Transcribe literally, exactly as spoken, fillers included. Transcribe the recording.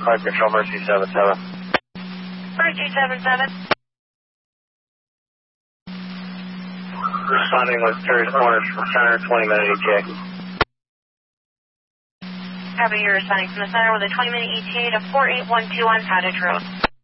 Flight Control, Mercy seven seven. Mercy seven seven. Responding with Terry's Corners from center, twenty minute E T A. Copy, you're responding from the center with a twenty minute E T A to four eight one two on Cottage Road.